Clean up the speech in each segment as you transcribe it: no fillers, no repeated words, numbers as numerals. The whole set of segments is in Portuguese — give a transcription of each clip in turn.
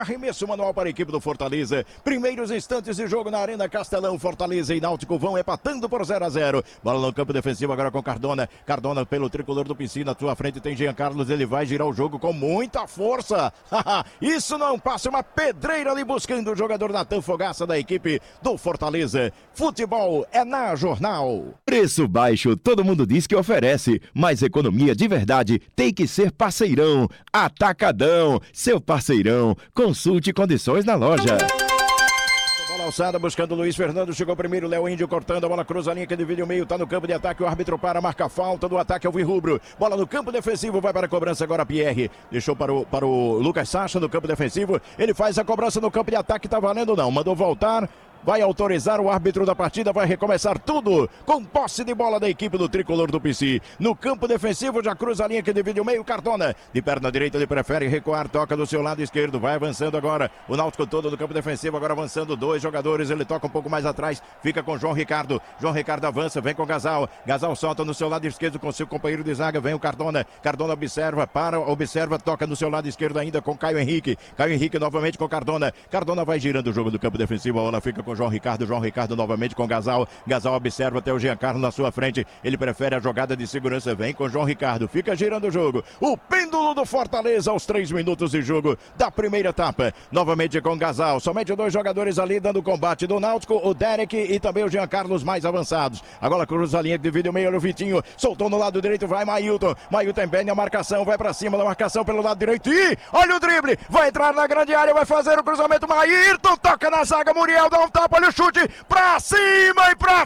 Arremesso manual para a equipe do Fortaleza. Primeiros instantes de jogo na Arena Castelão. Fortaleza e Náutico vão empatando por 0-0. Bola no campo defensivo agora com Cardona. Cardona pelo tricolor do PC. Na sua frente tem Jean Carlos. Ele vai girar o jogo com muita força. Isso não passa, uma pedreira ali buscando o jogador Natan Fogaça da equipe do Fortaleza. Futebol é na Jornal. Preço baixo, todo mundo diz que oferece, mas economia de verdade tem que ser Parceirão. Atacadão, seu parceirão. Consulte condições na loja. Bola alçada, buscando o Luiz Fernando, chegou primeiro, Léo Índio cortando, a bola cruza a linha que divide o meio, tá no campo de ataque, o árbitro para, marca falta do ataque ao Virrubro, bola no campo defensivo, vai para a cobrança agora Pierre, deixou para o Lucas Sacha no campo defensivo, ele faz a cobrança no campo de ataque, tá valendo não, mandou voltar. Vai autorizar o árbitro da partida, vai recomeçar tudo com posse de bola da equipe do tricolor do PC. No campo defensivo, já cruza a linha que divide o meio, Cardona. De perna direita, ele prefere recuar, toca do seu lado esquerdo, vai avançando agora. O Náutico todo no campo defensivo, agora avançando dois jogadores, ele toca um pouco mais atrás, fica com João Ricardo. João Ricardo avança, vem com Gasal. Gasal solta no seu lado esquerdo com seu companheiro de zaga, vem o Cardona. Cardona observa, toca no seu lado esquerdo ainda com Caio Henrique. Caio Henrique novamente com Cardona. Cardona vai girando o jogo do campo defensivo, a bola fica com João Ricardo novamente com Gasal. Gasal observa até o Jean Carlos na sua frente. Ele prefere a jogada de segurança. Vem com João Ricardo. Fica girando o jogo. O pêndulo do Fortaleza aos 3 minutos de jogo da primeira etapa. Novamente com Gasal. Somente dois jogadores ali dando combate do Náutico. O Derek e também o Jean Carlos mais avançados. Agora cruza a linha que divide o meio. O Vitinho soltou no lado direito. Vai Mailton. Mailton embene a marcação. Vai pra cima da marcação pelo lado direito. E olha o drible. Vai entrar na grande área. Vai fazer o cruzamento. Mailton toca na zaga. Muriel dá um tapa. Olha o chute pra cima e pra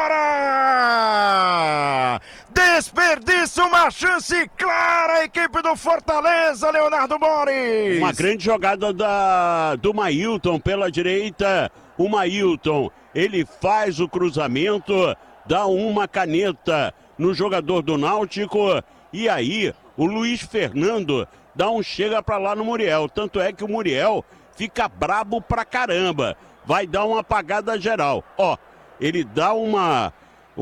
fora. Desperdiça uma chance clara a equipe do Fortaleza, Leonardo Mores. Uma grande jogada do Mailton pela direita. O Mailton, ele faz o cruzamento, dá uma caneta no jogador do Náutico e aí o Luiz Fernando dá um chega pra lá no Muriel. Tanto é que o Muriel fica brabo pra caramba. Vai dar uma apagada geral. Ó, ele dá uma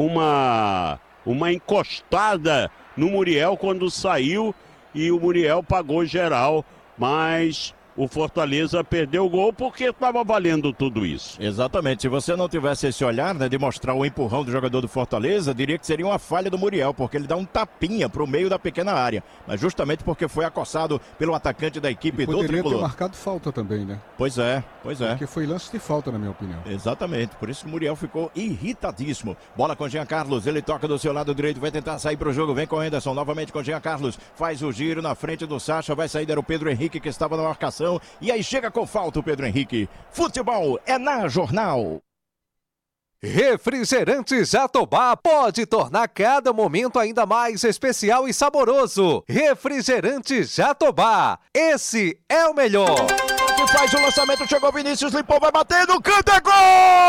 encostada no Muriel quando saiu e o Muriel pagou geral, mas o Fortaleza perdeu o gol porque estava valendo tudo isso. Exatamente, se você não tivesse esse olhar, né, de mostrar o empurrão do jogador do Fortaleza, diria que seria uma falha do Muriel, porque ele dá um tapinha pro meio da pequena área, mas justamente porque foi acossado pelo atacante da equipe do tricolor. Poderia ter marcado falta também, né? Pois é. Porque foi lance de falta, na minha opinião. Exatamente, por isso que o Muriel ficou irritadíssimo. Bola com Jean Carlos, ele toca do seu lado direito, vai tentar sair pro jogo, vem com o Henderson, novamente com Jean Carlos, faz o giro na frente do Sacha, vai sair, era o Pedro Henrique que estava na marcação. E aí chega com falta o Pedro Henrique. Futebol é na Jornal. Refrigerante Jatobá pode tornar cada momento ainda mais especial e saboroso. Refrigerante Jatobá, esse é o melhor. Que faz o lançamento, chegou Vinícius, limpou, vai bater no canto, é gol!